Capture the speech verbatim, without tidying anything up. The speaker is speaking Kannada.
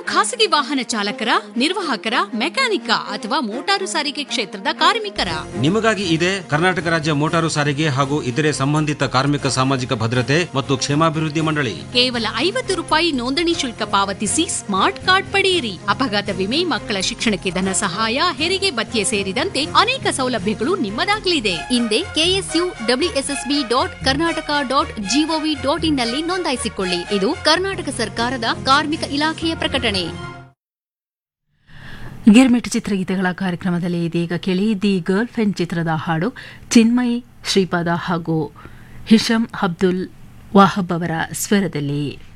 ಖಾಸಗಿ ವಾಹನ ಚಾಲಕರ, ನಿರ್ವಾಹಕರ, ಮೆಕ್ಯಾನಿಕ ಅಥವಾ ಮೋಟಾರು ಸಾರಿಗೆ ಕ್ಷೇತ್ರದ ಕಾರ್ಮಿಕರ? ನಿಮಗಾಗಿ ಇದೆ ಕರ್ನಾಟಕ ರಾಜ್ಯ ಮೋಟಾರು ಸಾರಿಗೆ ಹಾಗೂ ಇತರೆ ಸಂಬಂಧಿತ ಕಾರ್ಮಿಕ ಸಾಮಾಜಿಕ ಭದ್ರತೆ ಮತ್ತು ಕ್ಷೇಮಾಭಿವೃದ್ಧಿ ಮಂಡಳಿ. ಕೇವಲ ಐವತ್ತು ರೂಪಾಯಿ ನೋಂದಣಿ ಶುಲ್ಕ ಪಾವತಿಸಿ ಸ್ಮಾರ್ಟ್ ಕಾರ್ಡ್ ಪಡೆಯಿರಿ. ಅಪಘಾತ ವಿಮೆ, ಮಕ್ಕಳ ಶಿಕ್ಷಣಕ್ಕೆ ಧನ ಸಹಾಯ, ಹೆರಿಗೆ ಭತ್ಯೆ ಸೇರಿದಂತೆ ಅನೇಕ ಸೌಲಭ್ಯಗಳು ನಿಮ್ಮದಾಗಲಿದೆ. ಹಿಂದೆ KSU WSSB dot Karnataka dot gov dot in ನಲ್ಲಿ ನೋಂದಾಯಿಸಿಕೊಳ್ಳಿ. ಇದು ಕರ್ನಾಟಕ ಸರ್ಕಾರದ ಕಾರ್ಮಿಕ ಇಲಾಖೆಯ ಪ್ರಕಟಣೆ. ಗಿರ್ಮಿಟ್ ಚಿತ್ರಗೀತೆಗಳ ಕಾರ್ಯಕ್ರಮದಲ್ಲಿ ಇದೀಗ ಕೇಳಿ ದಿ ಗರ್ಲ್ ಫ್ರೆಂಡ್ ಚಿತ್ರದ ಹಾಡು. ಚಿನ್ಮಯಿ ಶ್ರೀಪಾದ ಹಾಗೂ ಹಿಶಮ್ ಅಬ್ದುಲ್ ವಾಹಬ್ ಅವರ ಸ್ವರದಲ್ಲಿ.